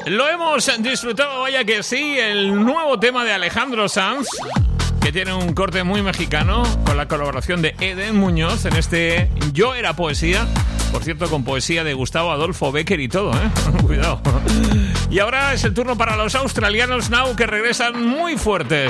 Lo hemos disfrutado, vaya que sí, el nuevo tema de Alejandro Sanz, que tiene un corte muy mexicano, con la colaboración de Eden Muñoz en este Yo Era Poesía. Por cierto, con poesía de Gustavo Adolfo Bécquer y todo, ¿eh? Cuidado. Y ahora es el turno para los australianos Now, que regresan muy fuertes.